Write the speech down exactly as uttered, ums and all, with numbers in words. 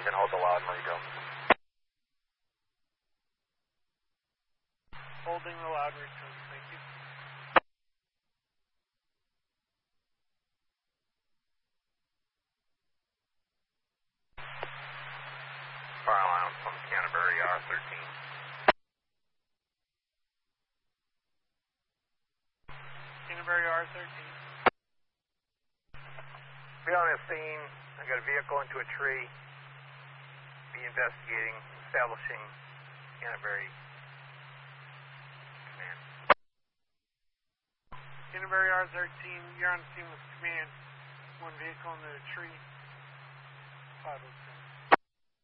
You can hold the loud and Rico. Holding the loud return, thank you. Fire alarm from Canterbury R thirteen. Canterbury R thirteen. Be on the scene. I got a vehicle into a tree. Be investigating, establishing Canterbury command. Canterbury R thirteen, you're on the scene with command. One vehicle into a tree. five oh two.